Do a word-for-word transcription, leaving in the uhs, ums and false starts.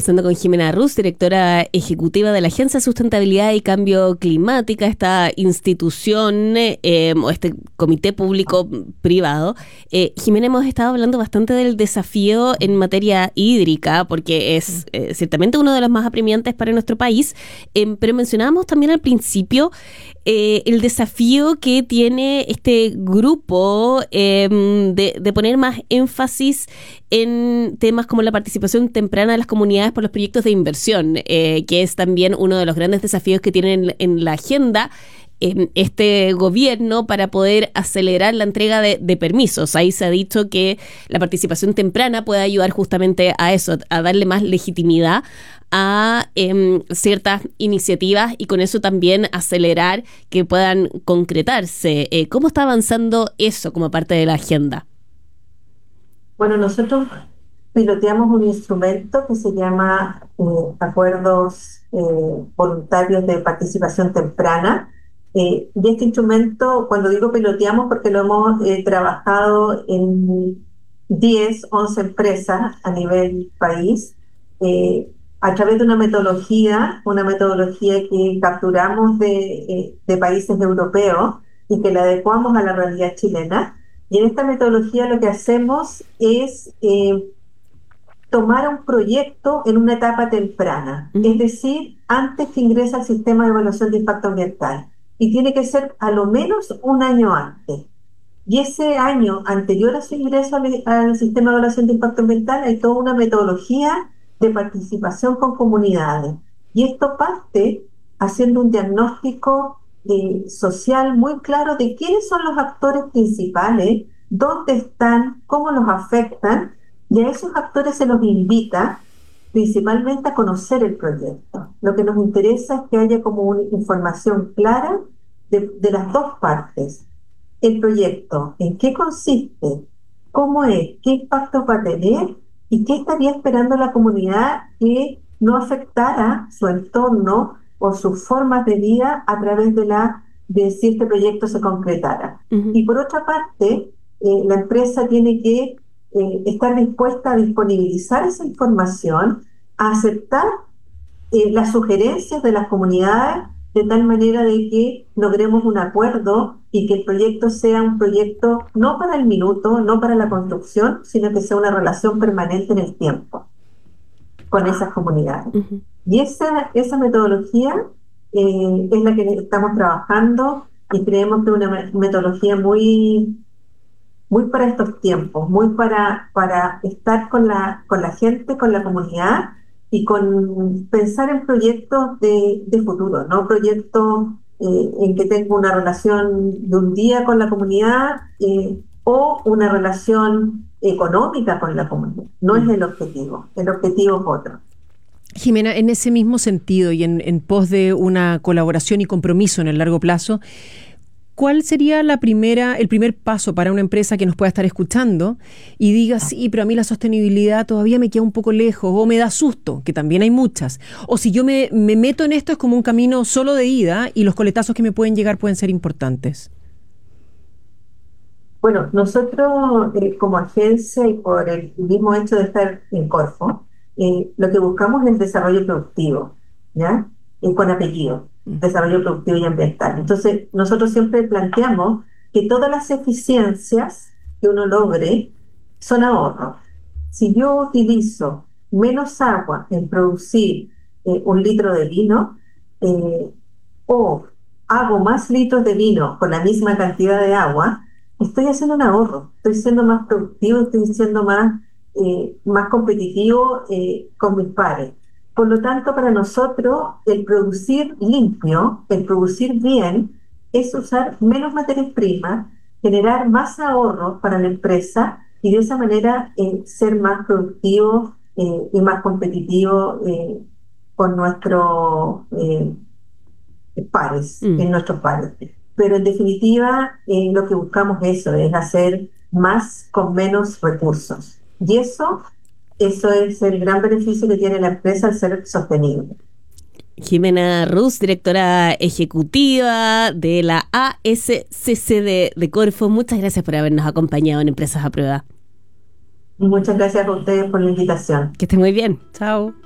conversando con Jimena Rus, directora ejecutiva de la Agencia de Sustentabilidad y Cambio Climática, esta institución eh, o este comité público-privado. Eh, Jimena, hemos estado hablando bastante del desafío en materia hídrica, porque es eh, ciertamente uno de los más apremiantes para nuestro país, eh, pero mencionábamos también al principio eh, el desafío que tiene este grupo eh, de, de poner más énfasis en temas como la participación temprana de las comunidades por los proyectos de inversión, eh, que es también uno de los grandes desafíos que tienen en la agenda eh, este gobierno para poder acelerar la entrega de, de permisos. Ahí se ha dicho que la participación temprana puede ayudar justamente a eso, a darle más legitimidad a eh, ciertas iniciativas y con eso también acelerar que puedan concretarse. Eh, ¿Cómo está avanzando eso como parte de la agenda? Bueno, nosotros piloteamos un instrumento que se llama eh, Acuerdos eh, Voluntarios de Participación Temprana. Eh, y este instrumento, cuando digo piloteamos, porque lo hemos eh, trabajado en diez, once empresas a nivel país, eh, a través de una metodología, una metodología que capturamos de, eh, de países europeos y que la adecuamos a la realidad chilena. Y en esta metodología lo que hacemos es eh, tomar un proyecto en una etapa temprana, uh-huh. es decir, antes que ingresa al sistema de evaluación de impacto ambiental. Y tiene que ser a lo menos un año antes. Y ese año anterior a su ingreso al, al sistema de evaluación de impacto ambiental hay toda una metodología de participación con comunidades. Y esto parte haciendo un diagnóstico Eh, social muy claro de quiénes son los actores principales, dónde están, cómo los afectan, y a esos actores se los invita principalmente a conocer el proyecto. Lo que nos interesa es que haya como una información clara de, de las dos partes. El proyecto, en qué consiste, cómo es, qué impacto va a tener y qué estaría esperando la comunidad que no afectara su entorno o sus formas de vida a través de la de si este proyecto se concretara. Uh-huh. Y por otra parte, eh, la empresa tiene que eh, estar dispuesta a disponibilizar esa información, a aceptar eh, las sugerencias de las comunidades, de tal manera de que logremos un acuerdo y que el proyecto sea un proyecto no para el minuto, no para la construcción, sino que sea una relación permanente en el tiempo con esas comunidades. Uh-huh. Y esa, esa metodología eh, es la que estamos trabajando y creemos que es una metodología muy, muy para estos tiempos, muy para, para estar con la, con la gente, con la comunidad y con pensar en proyectos de, de futuro, no proyectos eh, en que tenga una relación de un día con la comunidad eh, o una relación económica con la comunidad. No es el objetivo, el objetivo es otro. Jimena, en ese mismo sentido y en, en pos de una colaboración y compromiso en el largo plazo, ¿cuál sería la primera, el primer paso para una empresa que nos pueda estar escuchando y diga, sí, pero a mí la sostenibilidad todavía me queda un poco lejos o me da susto, que también hay muchas? O si yo me, me meto en esto es como un camino solo de ida y los coletazos que me pueden llegar pueden ser importantes. Bueno, nosotros eh, como agencia y por el mismo hecho de estar en Corfo, Eh, lo que buscamos es el desarrollo productivo, ¿ya? Y con apellido, desarrollo productivo y ambiental. Entonces, nosotros siempre planteamos que todas las eficiencias que uno logre son ahorros. Si yo utilizo menos agua en producir eh, un litro de vino, eh, o hago más litros de vino con la misma cantidad de agua, estoy haciendo un ahorro, estoy siendo más productivo, estoy siendo más Eh, más competitivo eh, con mis pares. Por lo tanto, para nosotros, el producir limpio, el producir bien, es usar menos materias primas, generar más ahorros para la empresa y de esa manera eh, ser más productivo eh, y más competitivo eh, con nuestros eh, pares, mm. en nuestros pares. Pero en definitiva, eh, lo que buscamos eso, es hacer más con menos recursos. Y eso, eso es el gran beneficio que tiene la empresa al ser sostenible. Jimena Rus, directora ejecutiva de la A S C C de, de Corfo, muchas gracias por habernos acompañado en Empresas a Prueba. Muchas gracias a ustedes por la invitación. Que estén muy bien. Chao.